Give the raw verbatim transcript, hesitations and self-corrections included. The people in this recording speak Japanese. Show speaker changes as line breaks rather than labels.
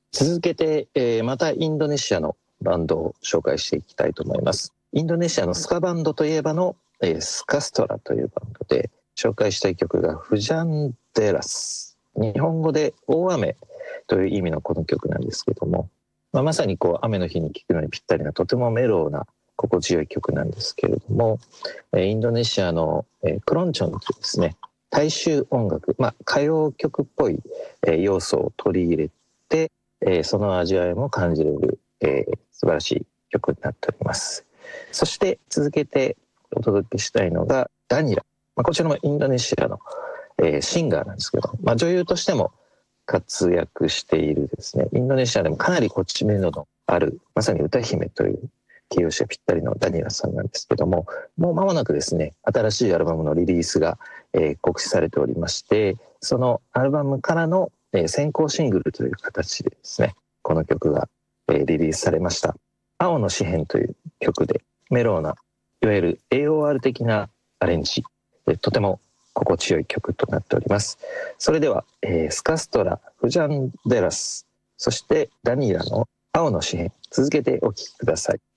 続けて、えー、またインドネシアのバンドを紹介していきたいと思います。インドネシアのスカバンドといえばの、えー、スカストラというバンドで、紹介したい曲がフジャンデラス。日本語で大雨という意味のこの曲なんですけども、まあ、まさにこう雨の日に聴くのにぴったりなとてもメローな心地よい曲なんですけれども、インドネシアのクロンチョンというですね、大衆音楽、まあ、歌謡曲っぽい要素を取り入れて、その味わいも感じれる、えー、素晴らしい曲になっております。そして続けてお届けしたいのがダニラ、まあ、こちらもインドネシアの、えー、シンガーなんですけど、まあ、女優としても活躍しているですね、インドネシアでもかなりこう知名度のある、まさに歌姫という形容詞がぴったりのダニラさんなんですけども、もう間もなくですね、新しいアルバムのリリースが、えー、告知されておりまして、そのアルバムからの、えー、先行シングルという形でですね、この曲が、えー、リリースされました。青の詩編という曲で、メローな、いわゆる エーオーアール 的なアレンジ、えー、とても心地よい曲となっております。それでは、えー、スカストラ、フジャンデラス、そしてダニラの青の詩編、続けてお聴きください。